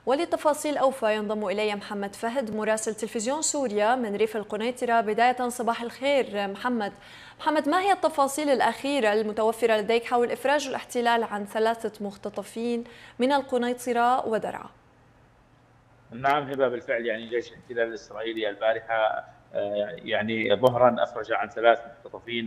ولتفاصيل أوفى ينضم إلي محمد فهد مراسل تلفزيون سوريا من ريف القنيطرة. بداية صباح الخير محمد، ما هي التفاصيل الأخيرة المتوفرة لديك حول إفراج الاحتلال عن 3 مختطفين من القنيطرة ودرعا؟ نعم هبة، بالفعل يعني جيش الاحتلال الإسرائيلي البارحة يعني ظهرا أفرج عن 3 مختطفين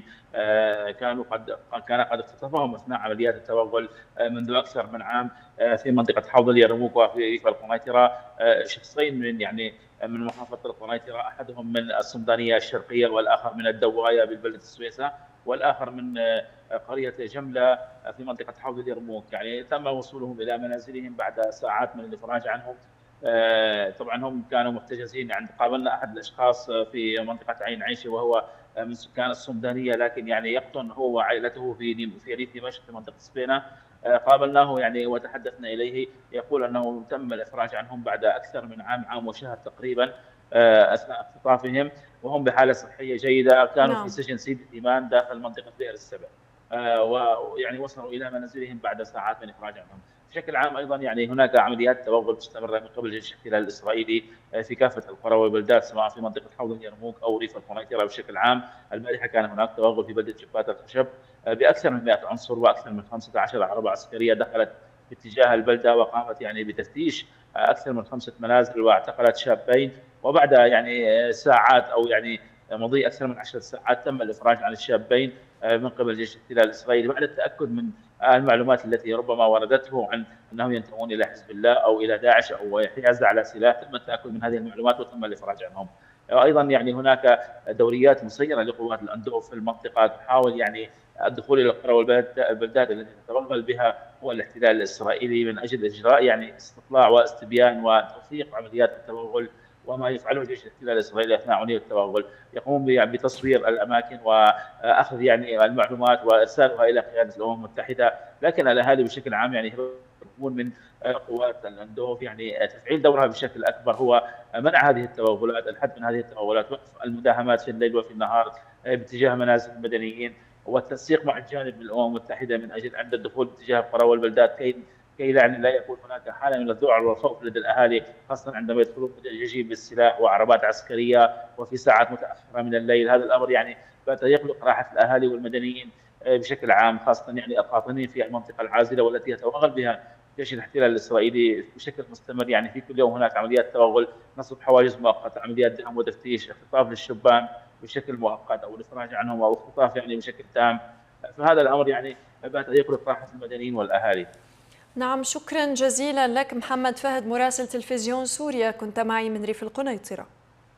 كان قد اختطفهم أثناء عمليات التوغل منذ أكثر من عام في منطقة حوض اليرموك وفي ريف القنيطرة. شخصين من محافظة القنيطرة، أحدهم من السمدانية الشرقية والآخر من الدواية بالبلدة السويسة، والآخر من قرية جملة في منطقة حوض اليرموك. يعني تم وصولهم إلى منازلهم بعد ساعات من الإفراج عنهم. طبعا هم كانوا محتجزين عند قابلنا احد الاشخاص في منطقه عين عيشه، وهو من سكان السمدانيه، لكن يعني يقطن هو وعائلته في ريف دمشق في منطقه سبينه. قابلناه يعني وتحدثنا اليه، يقول انه تم الافراج عنهم بعد اكثر من عام وشهر تقريبا اثناء اختطافهم، وهم بحاله صحيه جيده. كانوا في نعم. سجن سيدي ايمان داخل منطقه بئر السبع، ويعني وصلوا الى منازلهم بعد ساعات من افراج عنهم. بشكل عام ايضا يعني هناك عمليات توغل مستمره من قبل جيش الاحتلال الاسرائيلي في كافه القرى والبلدات، سواء في منطقه حوض اليرموك او ريف القنيطره بشكل عام. البارحه كان هناك توغل في بلده جبات الخشب باكثر من 100 عنصر واكثر من 15 عربه عسكريه دخلت في اتجاه البلده، وقامت يعني بتفتيش اكثر من 5 منازل واعتقلت شابين. وبعد يعني ساعات او يعني مضي اكثر من 10 ساعات تم الافراج عن الشابين من قبل جيش الاحتلال الاسرائيلي بعد التاكد من المعلومات التي ربما وردته عن انهم ينتمون الى حزب الله او الى داعش او حيازه على سلاح. تم التاكد من هذه المعلومات وتم الافراج عنهم. ايضا يعني هناك دوريات مسيره لقوات الاندوف في المنطقه تحاول يعني الدخول الى القرى والبلدات التي تتوغل بها هو الاحتلال الاسرائيلي من اجل اجراء يعني استطلاع واستبيان وتوثيق عمليات التوغل وما يفعله جيش الاحتلال الاسرائيلي اثناء عمليه التوغل. يقوم بتصوير الاماكن واخذ يعني المعلومات وارسالها الى قياده الامم المتحده، لكن الاهالي بشكل عام يعني يطلبون من قوات الاندوف يعني تفعيل دورها بشكل اكبر، هو منع هذه التوغلات، الحد من هذه التوغلات، وقف المداهمات في الليل وفي النهار باتجاه منازل المدنيين، والتنسيق مع الجانب من الامم المتحده من اجل عند الدخول باتجاه القرى والبلدات كي يعني لا يكون هناك حاله من الذعر والخوف لدى الاهالي، خاصه عندما يدخلون مدججين بالسلاح وعربات عسكريه وفي ساعات متاخره من الليل. هذا الامر يعني بات يقلق راحه الاهالي والمدنيين بشكل عام، خاصه يعني القاطنين في المنطقه العازله والتي يتوغل بها جيش الاحتلال الاسرائيلي بشكل مستمر. يعني في كل يوم هناك عمليات توغل، نصب حواجز مؤقته، عمليات دعم وتفتيش، اختطاف للشبان بشكل مؤقت او الافراج عنهم او اختطاف يعني بشكل تام. فهذا الامر يعني بات يقلق راحه المدنيين والاهالي. نعم، شكرا جزيلا لك محمد فهد مراسل تلفزيون سوريا، كنت معي من ريف القنيطرة.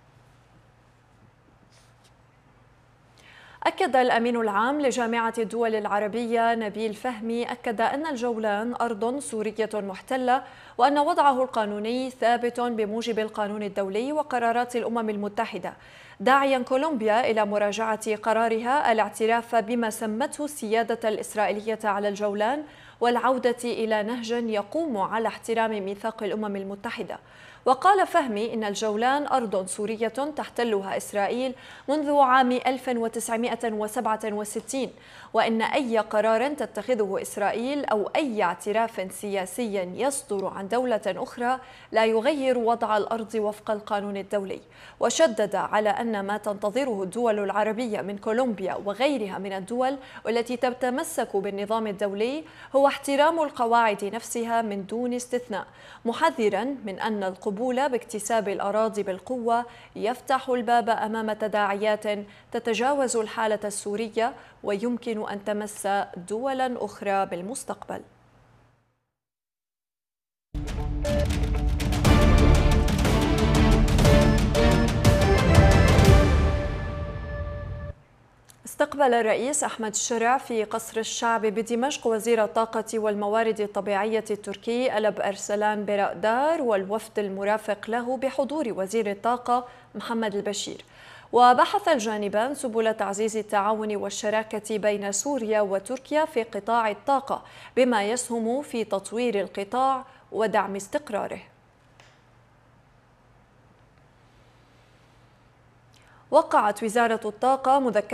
أكد الأمين العام لجامعة الدول العربية نبيل فهمي أن الجولان أرض سورية محتلة، وأن وضعه القانوني ثابت بموجب القانون الدولي وقرارات الأمم المتحدة، داعيا كولومبيا إلى مراجعة قرارها الاعتراف بما سمته السيادة الإسرائيلية على الجولان والعودة إلى نهج يقوم على احترام ميثاق الأمم المتحدة. وقال فهمي إن الجولان أرض سورية تحتلها إسرائيل منذ عام 1967، وإن أي قرار تتخذه إسرائيل أو أي اعتراف سياسي يصدر عن دولة أخرى لا يغير وضع الأرض وفق القانون الدولي. وشدد على أن ما تنتظره الدول العربية من كولومبيا وغيرها من الدول والتي تتمسك بالنظام الدولي هو احترام القواعد نفسها من دون استثناء، محذرا من أن القبول باكتساب الأراضي بالقوة يفتح الباب أمام تداعيات تتجاوز الحالة السورية ويمكن أن تمس دولا أخرى بالمستقبل. استقبل الرئيس أحمد شرع في قصر الشعب بدمشق وزير الطاقة والموارد الطبيعية التركي ألب أرسلان برأدار والوفد المرافق له بحضور وزير الطاقة محمد البشير. وبحث الجانبان سبل تعزيز التعاون والشراكة بين سوريا وتركيا في قطاع الطاقة بما يسهم في تطوير القطاع ودعم استقراره. وقعت وزارة الطاقة مذكرة